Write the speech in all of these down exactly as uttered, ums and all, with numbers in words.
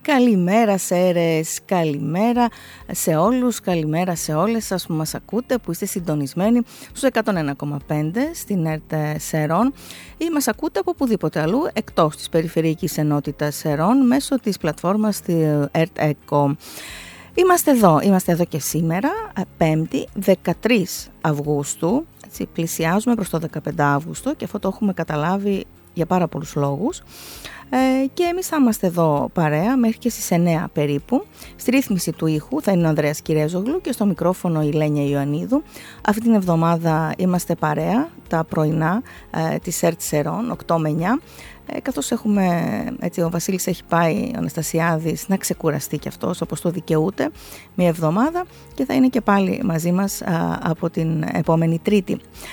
Καλημέρα Σέρες, καλημέρα σε όλους, καλημέρα σε όλες σας που μας ακούτε, που είστε συντονισμένοι στους εκατόν ένα κόμμα πέντε στην ΕΡΤ Σερών ή μας ακούτε από οπουδήποτε αλλού εκτός της περιφερειακής ενότητας Σερών μέσω της πλατφόρμας της ΕΡΤ ΕΚΟ. Είμαστε εδώ, είμαστε εδώ και σήμερα, πέμπτη, δεκατρείς Αυγούστου, έτσι, πλησιάζουμε προς το δεκαπέντε Αύγουστο και αυτό το έχουμε καταλάβει για πάρα πολλούς λόγους. Ε, και εμείς θα είμαστε εδώ παρέα μέχρι και στις εννέα περίπου. Στη ρύθμιση του ήχου θα είναι ο Ανδρέας Κυρέζογλου και στο μικρόφωνο η Λένια Ιωαννίδου. Αυτή την εβδομάδα είμαστε παρέα τα πρωινά ε, της ΕΡΤ Σερών, οκτώ με εννιά. Ε, καθώς έχουμε, έτσι, ο Βασίλης έχει πάει, ο Αναστασιάδης, να ξεκουραστεί κι αυτός όπως το δικαιούται μια εβδομάδα και θα είναι και πάλι μαζί μας α, από την επόμενη Τρίτη.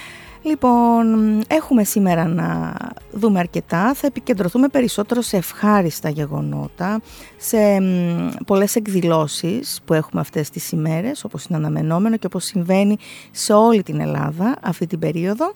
Λοιπόν, έχουμε σήμερα να δούμε αρκετά, θα επικεντρωθούμε περισσότερο σε ευχάριστα γεγονότα, σε πολλές εκδηλώσεις που έχουμε αυτές τις ημέρες, όπως είναι αναμενόμενο και όπως συμβαίνει σε όλη την Ελλάδα αυτή την περίοδο.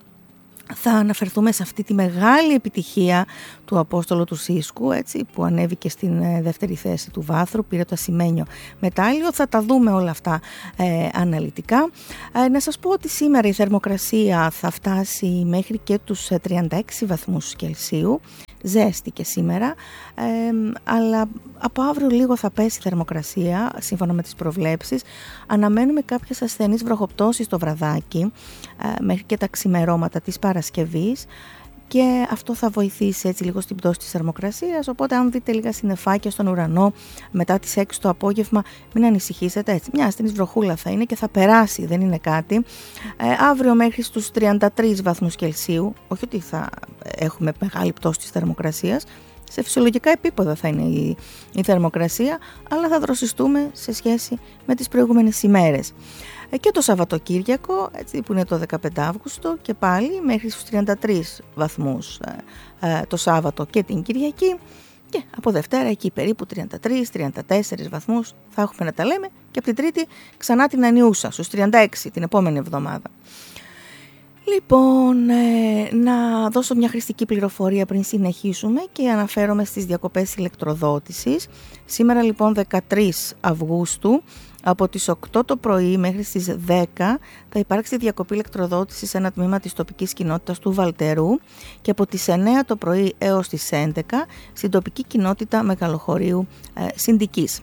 Θα αναφερθούμε σε αυτή τη μεγάλη επιτυχία του Απόστολου του Σίσκου, έτσι, που ανέβηκε στην δεύτερη θέση του βάθρου, πήρε το ασημένιο μετάλλιο. Θα τα δούμε όλα αυτά ε, αναλυτικά. Ε, να σας πω ότι σήμερα η θερμοκρασία θα φτάσει μέχρι και τους τριάντα έξι βαθμούς Κελσίου. Ζέστη και σήμερα, ε, αλλά από αύριο λίγο θα πέσει η θερμοκρασία σύμφωνα με τις προβλέψεις. Αναμένουμε κάποιες ασθενείς βροχοπτώσεις στο βραδάκι ε, μέχρι και τα ξημερώματα της Παρασκευής και αυτό θα βοηθήσει έτσι λίγο στην πτώση της θερμοκρασίας, οπότε αν δείτε λίγα συννεφάκια στον ουρανό μετά τις έξι το απόγευμα μην ανησυχήσετε, έτσι, μια ασθενής βροχούλα θα είναι και θα περάσει, δεν είναι κάτι. Ε, αύριο μέχρι στους τριάντα τρεις βαθμούς Κελσίου, όχι ότι θα έχουμε μεγάλη πτώση της θερμοκρασίας, σε φυσιολογικά επίπεδα θα είναι η, η θερμοκρασία, αλλά θα δροσιστούμε σε σχέση με τις προηγούμενες ημέρες. Και το Σαββατοκύριακο, έτσι, που είναι το δεκαπέντε Αύγουστο, και πάλι μέχρι στους τριάντα τρεις βαθμούς ε, ε, το Σάββατο και την Κυριακή, και από Δευτέρα εκεί περίπου τριάντα τρεις τριάντα τέσσερις βαθμούς θα έχουμε να τα λέμε, και από την Τρίτη ξανά την ανιούσα στους τριάντα έξι την επόμενη εβδομάδα. Λοιπόν, ε, να δώσω μια χρηστική πληροφορία πριν συνεχίσουμε και αναφέρομαι στις διακοπές ηλεκτροδότησης. Σήμερα λοιπόν δεκατρείς Αυγούστου από τις οκτώ το πρωί μέχρι στις δέκα θα υπάρξει διακοπή ηλεκτροδότησης σε ένα τμήμα της τοπικής κοινότητας του Βαλτερού και από τις εννέα το πρωί έως τις έντεκα στην τοπική κοινότητα Μεγαλοχωρίου ε, Συνδικής.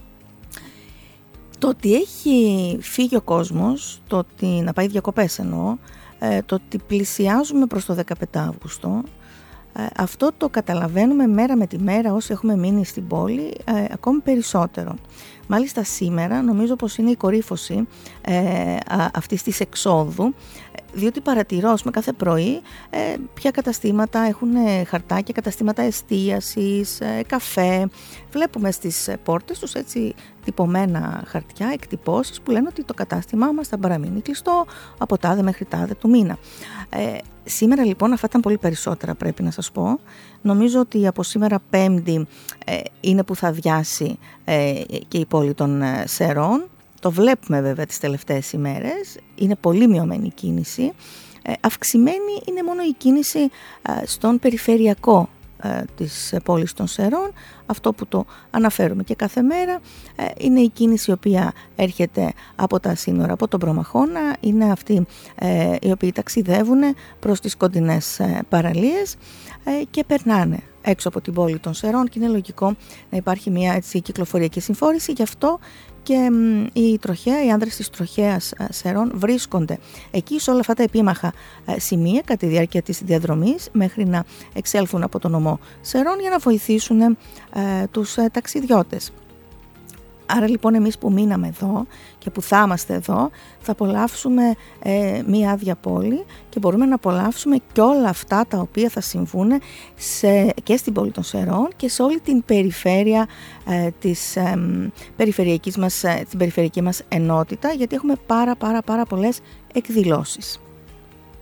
Το ότι έχει φύγει ο κόσμος, το ότι να πάει διακοπές εννοώ, το ότι πλησιάζουμε προς το δεκαπέντε Αύγουστο, αυτό το καταλαβαίνουμε μέρα με τη μέρα όσοι έχουμε μείνει στην πόλη ε, ακόμη περισσότερο. Μάλιστα σήμερα νομίζω πως είναι η κορύφωση ε, αυτής της εξόδου, διότι παρατηρώ με κάθε πρωί ε, ποια καταστήματα έχουν χαρτάκια, καταστήματα εστίασης, ε, καφέ. Βλέπουμε στις πόρτες τους έτσι τυπωμένα χαρτιά, εκτυπώσεις που λένε ότι το κατάστημά μας θα παραμείνει κλειστό από τάδε μέχρι τάδε του μήνα. Ε, σήμερα λοιπόν αυτά ήταν πολύ περισσότερα, πρέπει να σας πω. Νομίζω ότι από σήμερα Πέμπτη ε, είναι που θα αδειάσει ε, και η πόλη των ε, Σερών. Το βλέπουμε βέβαια τις τελευταίες ημέρες, είναι πολύ μειωμένη η κίνηση. Ε, αυξημένη είναι μόνο η κίνηση ε, στον περιφερειακό ε, της πόλης των Σερών. Αυτό που το αναφέρουμε και κάθε μέρα ε, είναι η κίνηση η οποία έρχεται από τα σύνορα, από τον Προμαχώνα. Είναι αυτοί ε, οι οποίοι ταξιδεύουν προς τις κοντινές ε, παραλίες ε, και περνάνε έξω από την πόλη των Σερών και είναι λογικό να υπάρχει μια έτσι, κυκλοφοριακή συμφόρηση. Γι' αυτό και οι τροχαία, οι άνδρες της τροχαίας Σερών βρίσκονται εκεί σε όλα αυτά τα επίμαχα σημεία κατά τη διάρκεια της διαδρομής μέχρι να εξέλθουν από τον νομό Σερών για να βοηθήσουν ε, τους ε, ταξιδιώτες. Άρα λοιπόν εμείς που μείναμε εδώ και που θα είμαστε εδώ θα απολαύσουμε ε, μία άδεια πόλη και μπορούμε να απολαύσουμε και όλα αυτά τα οποία θα συμβούν σε, και στην πόλη των Σερών και σε όλη την περιφέρεια ε, της ε, περιφερειακής μας, ε, την περιφερειακή μας ενότητα, γιατί έχουμε πάρα πάρα πάρα πολλές εκδηλώσεις.